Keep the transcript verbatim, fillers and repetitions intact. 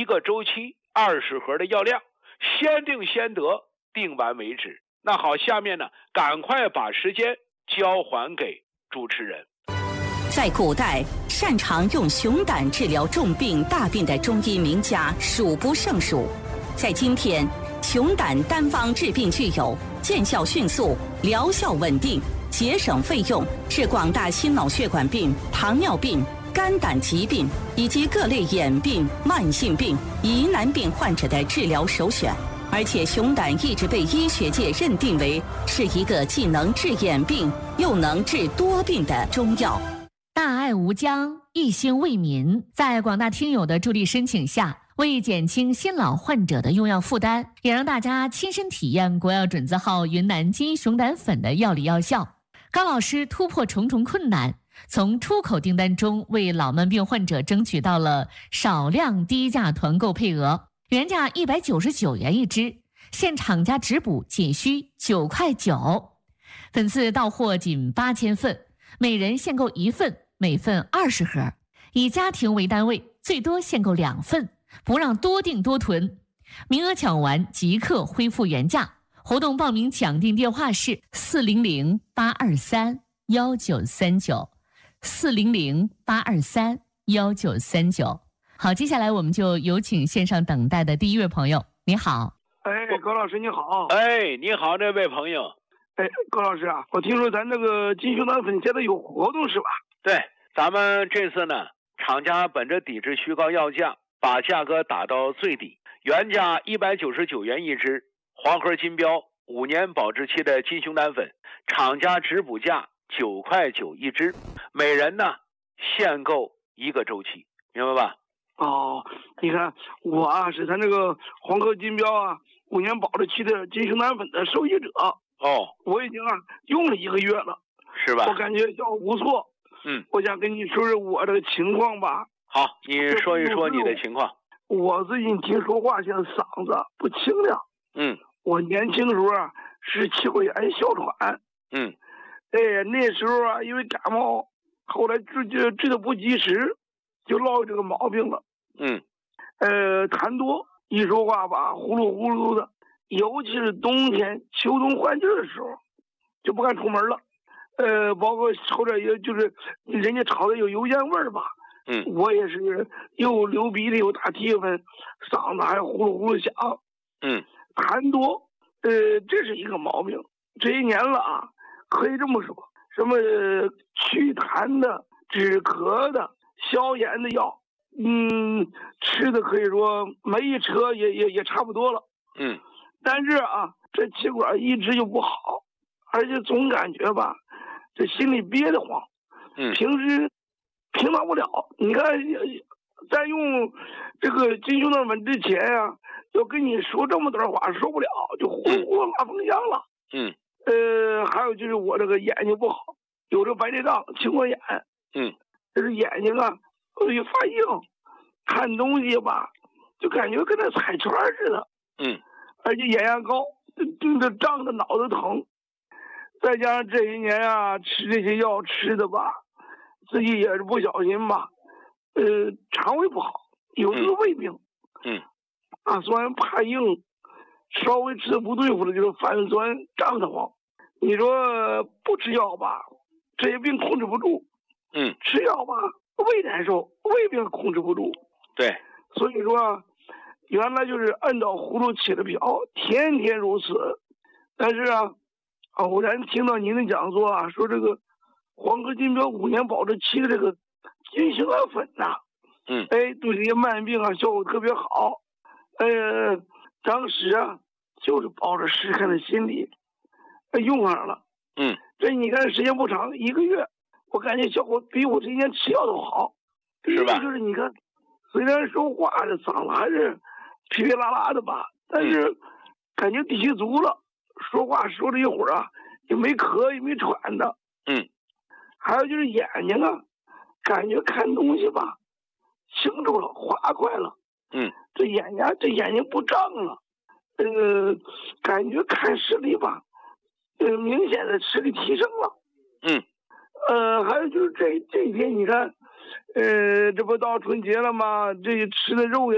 一个周期二十盒的药量，先定先得，定完为止。那好，下面呢，赶快把时间交还给主持人。 在古代，擅长用熊胆治疗重病大病的中医名家数不胜数。在今天，熊胆单方治病具有见效迅速、疗效稳定、节省费用，是广大心脑血管病、糖尿病、肝胆疾病以及各类眼病、慢性病、疑难病患者的治疗首选。而且熊胆一直被医学界认定为是一个既能治眼病又能治多病的中药。 大爱无疆，一心为民，在广大听友的助力申请下，为减轻新老患者的用药负担，也让大家亲身体验国药准字号云南金熊胆粉的药理药效。高老师突破重重困难，从出口订单中为老慢病患者争取到了少量低价团购配额，原价一百九十九元一支，现厂家直补仅需九块九，本次到货仅八千份，每人限购一份，每份二十盒，以家庭为单位，最多限购两份，不让多订多囤，名额抢完即刻恢复原价。活动报名抢订电话是四零零八二三幺九三九，四零零八二三幺九三九。好，接下来我们就有请线上等待的第一位朋友。你好。 哎，高老师你好。 哎，你好，这位朋友。 哎，高老师啊，我听说咱这个金熊胆粉现在有活动是吧？ 对，咱们这次呢，厂家本着抵制虚高药价，把价格打到最低，原价一百九十九元一支，黄盒金标五年保质期的金熊胆粉，厂家直补价九块九一支，每人呢限购一个周期，明白吧？ 哦，你看我啊是咱这个黄盒金标啊五年保质期的金熊胆粉的受益者。 哦， 我已经啊用了一个月了， 是吧？ 我感觉效果不错。 嗯， 我想跟你说说我这个情况吧。 好，你说一说你的情况。 我最近听说话，现在嗓子不清亮。 嗯， 我年轻时候啊是气管炎哮喘。 嗯， 哎，那时候啊因为感冒，后来治治治的不及时，就落这个毛病了。 嗯， 呃，痰多，一说话吧呼噜呼噜的，尤其是冬天秋冬换季的时候，就不敢出门了。呃，包括后来也就是人家炒的有油烟味儿吧。 嗯， 我也是又流鼻涕又打嚏粉，嗓子还呼噜呼噜响。 嗯， 痰多，呃，这是一个毛病。这一年了啊，可以这么说，什么祛痰的、止咳的、消炎的药，嗯，吃的可以说没一车也也也差不多了。 嗯，但是啊，这气管一直就不好，而且总感觉吧，这心里憋得慌。 嗯， 平时平常不了。你看，在用这个金熊胆粉之前啊，要跟你说这么段话，说不了，就呼噜呼噜拉风箱了。 嗯， 呃，还有就是我这个眼睛不好，有这白内障、青光眼。 嗯， 这是眼睛啊，呃，发硬，看东西吧，就感觉跟那彩圈似的。 嗯， 而且眼压高，这这胀得脑子疼。再加上这一年啊，吃这些药吃的吧，自己也是不小心吧，呃，肠胃不好，有这个胃病。 嗯， 大酸怕硬，稍微吃的不对付了就是反酸胀得慌。你说不吃药吧，这些病控制不住。 嗯， 吃药吧，胃难受，胃病控制不住。 对， 所以说原来就是按照葫芦起的瓢，天天如此。但是啊，偶然听到您的讲座啊，说这个黄河金标五年保质期的这个金熊胆粉呐、啊， 嗯， 哎，对这些慢病啊效果特别好。呃，当时啊就是抱着试看的心理，呃、用上了。 嗯， 这你看时间不长，一个月，我感觉效果比我之前吃药都好。 是吧？ 就是你看，虽然说话这嗓子还是噼噼啦啦的吧，但是感觉底气足了，说话说了一会儿啊，也没咳也没喘的。 嗯， 还有就是眼睛啊，感觉看东西吧，清楚了，滑快了。 嗯， 这眼呀，这眼睛不胀了，呃，感觉看视力吧，呃，明显的视力提升了。 嗯， 呃，还有就是这这一天，你看，呃，这不到春节了吗？这吃的肉也